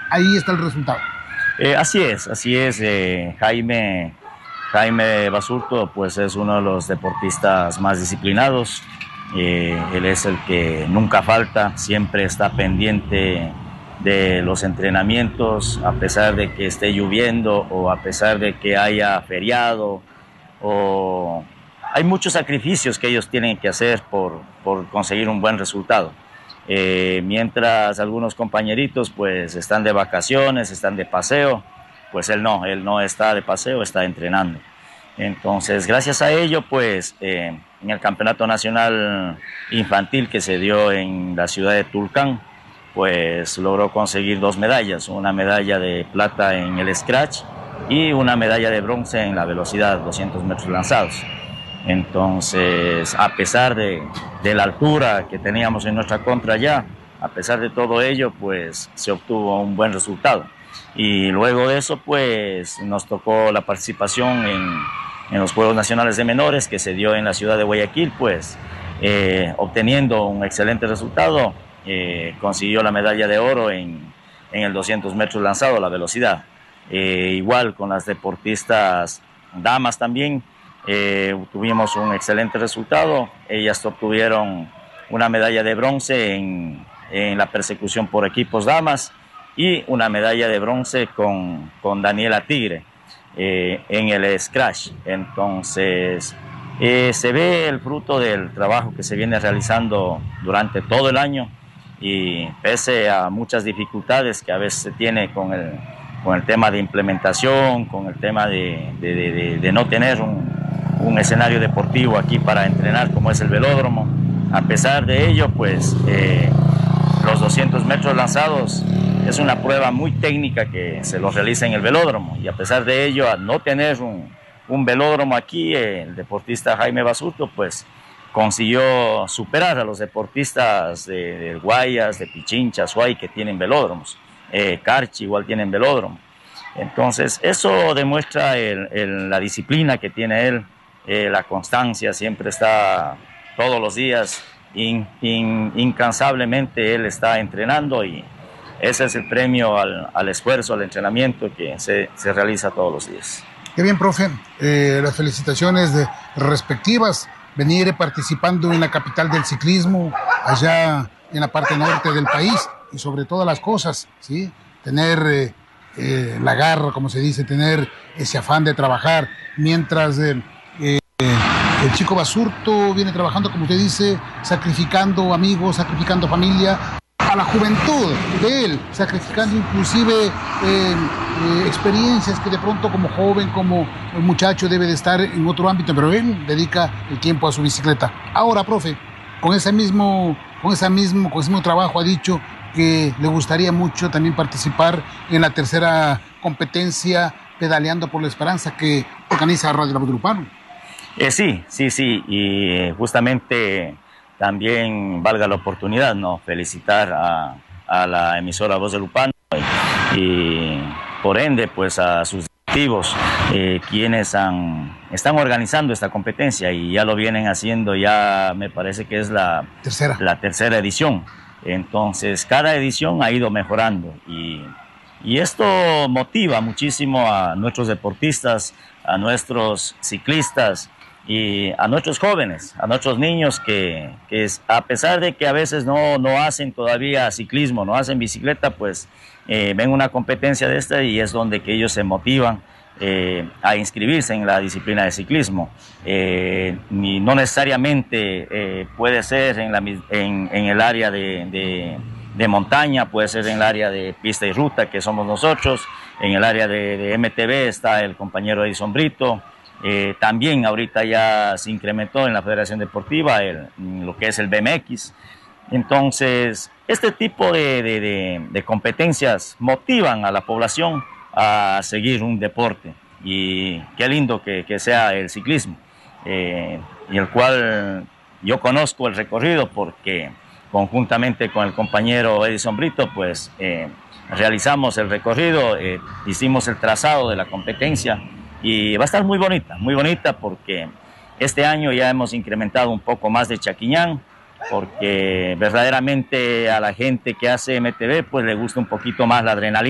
ahí está el resultado. Así es. Jaime Basurto pues es uno de los deportistas más disciplinados. Él es el que nunca falta, siempre está pendiente de los entrenamientos, a pesar de que esté lloviendo o a pesar de que haya feriado, o hay muchos sacrificios que ellos tienen que hacer por conseguir un buen resultado. Mientras algunos compañeritos pues están de vacaciones, están de paseo, pues él no está de paseo, está entrenando. Entonces, gracias a ello, pues en el Campeonato Nacional Infantil que se dio en la ciudad de Tulcán, pues logró conseguir 2 medallas, una medalla de plata en el scratch y una medalla de bronce en la velocidad, 200 metros lanzados. Entonces, a pesar de la altura que teníamos en nuestra contra ya, a pesar de todo ello, pues se obtuvo un buen resultado. Y luego de eso, pues nos tocó la participación en los Juegos Nacionales de Menores que se dio en la ciudad de Guayaquil, pues obteniendo un excelente resultado, consiguió la medalla de oro en el 200 metros lanzado, la velocidad. Igual con las deportistas damas también, tuvimos un excelente resultado. Ellas obtuvieron una medalla de bronce en la persecución por equipos damas y una medalla de bronce con Daniela Tigre en el scratch. Entonces se ve el fruto del trabajo que se viene realizando durante todo el año, y pese a muchas dificultades que a veces se tiene con el tema de implementación, con el tema de no tener un escenario deportivo aquí para entrenar como es el velódromo, a pesar de ello, pues los 200 metros lanzados es una prueba muy técnica que se lo realiza en el velódromo, y a pesar de ello, al no tener un velódromo aquí, el deportista Jaime Basurto pues consiguió superar a los deportistas de Guayas, de Pichincha, Azuay, que tienen velódromos. Carchi igual tienen velódromo. Entonces eso demuestra la disciplina que tiene él, la constancia, siempre está todos los días, incansablemente él está entrenando, y ese es el premio al esfuerzo, al entrenamiento que se realiza todos los días. Qué bien, profe. Las felicitaciones respectivas. Venir participando en la capital del ciclismo, allá en la parte norte del país, y sobre todas las cosas, ¿sí? Tener la garra, como se dice, tener ese afán de trabajar, mientras el chico Basurto viene trabajando, como usted dice, sacrificando amigos, sacrificando familia, a la juventud de él, sacrificando inclusive experiencias que de pronto como joven, como muchacho debe de estar en otro ámbito, pero él dedica el tiempo a su bicicleta. Ahora, profe, con ese mismo trabajo ha dicho que le gustaría mucho también participar en la tercera competencia Pedaleando por la Esperanza que organiza Radio La Voz del Lupano. Sí, y justamente también valga la oportunidad, ¿no?, felicitar a la emisora Voz del Lupano y por ende pues a sus directivos, quienes están organizando esta competencia, y ya lo vienen haciendo, ya me parece que es la tercera edición. Entonces cada edición ha ido mejorando, y esto motiva muchísimo a nuestros deportistas, a nuestros ciclistas y a nuestros jóvenes, a nuestros niños que a pesar de que a veces no hacen todavía ciclismo, no hacen bicicleta, pues ven una competencia de esta y es donde que ellos se motivan a inscribirse en la disciplina de ciclismo. Y no necesariamente puede ser en el área de montaña, puede ser en el área de pista y ruta, que somos nosotros. En el área de MTB está el compañero Edison Brito. También ahorita ya se incrementó en la Federación Deportiva lo que es el BMX. Entonces, este tipo de competencias motivan a la población a seguir un deporte, y qué lindo que sea el ciclismo, y el cual yo conozco el recorrido porque conjuntamente con el compañero Edison Brito pues realizamos el recorrido, hicimos el trazado de la competencia, y va a estar muy bonita porque este año ya hemos incrementado un poco más de Chaquiñán, porque verdaderamente a la gente que hace MTB pues le gusta un poquito más la adrenalina.